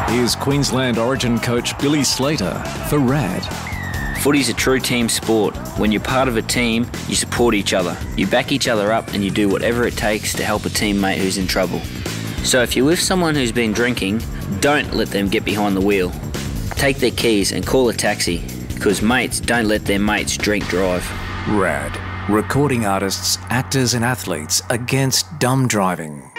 Here's Queensland Origin coach Billy Slater for RAD. Footy's a true team sport. When you're part of a team, you support each other. You back each other up and you do whatever it takes to help a teammate who's in trouble. So if you're with someone who's been drinking, don't let them get behind the wheel. Take their keys and call a taxi, because mates don't let their mates drink drive. RAD. Recording artists, actors and athletes against dumb driving.